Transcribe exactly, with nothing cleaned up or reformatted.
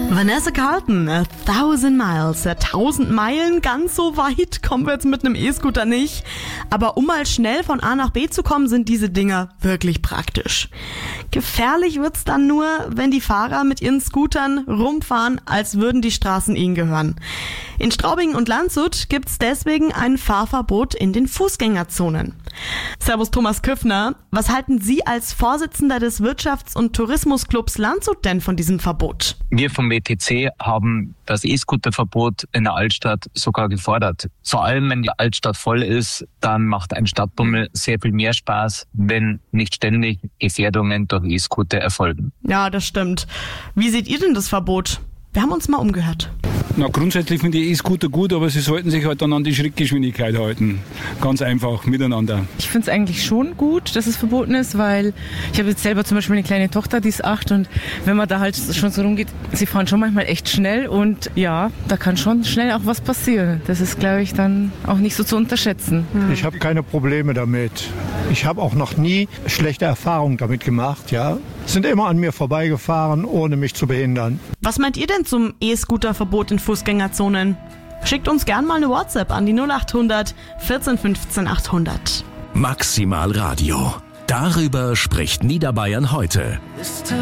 Vanessa Carlton, a thousand miles, ja, tausend Meilen, ganz so weit kommen wir jetzt mit einem E-Scooter nicht. Aber um mal schnell von A nach B zu kommen, sind diese Dinger wirklich praktisch. Gefährlich wird's dann nur, wenn die Fahrer mit ihren Scootern rumfahren, als würden die Straßen ihnen gehören. In Straubing und Landshut gibt's deswegen ein Fahrverbot in den Fußgängerzonen. Servus Thomas Küffner, was halten Sie als Vorsitzender des Wirtschafts- und Tourismusclubs Landshut denn von diesem Verbot? Wir vom W T C haben das E-Scooter-Verbot in der Altstadt sogar gefordert. Vor allem, wenn die Altstadt voll ist, dann macht ein Stadtbummel sehr viel mehr Spaß, wenn nicht ständig Gefährdungen durch E-Scooter erfolgen. Ja, das stimmt. Wie seht ihr denn das Verbot? Wir haben uns mal umgehört. Na, grundsätzlich finde ich E-Scooter gut, aber sie sollten sich halt dann an die Schrittgeschwindigkeit halten. Ganz einfach, miteinander. Ich finde es eigentlich schon gut, dass es verboten ist, weil ich habe jetzt selber zum Beispiel eine kleine Tochter, die ist acht, und wenn man da halt schon so rumgeht, sie fahren schon manchmal echt schnell und ja, da kann schon schnell auch was passieren. Das ist, glaube ich, dann auch nicht so zu unterschätzen. Ich habe keine Probleme damit. Ich habe auch noch nie schlechte Erfahrungen damit gemacht, ja. Sind immer an mir vorbeigefahren, ohne mich zu behindern. Was meint ihr denn zum E-Scooter-Verbot in Fußgängerzonen? Schickt uns gern mal eine WhatsApp an die null acht hundert vierzehn fünfzehn achthundert. Maximal Radio. Darüber spricht Niederbayern heute.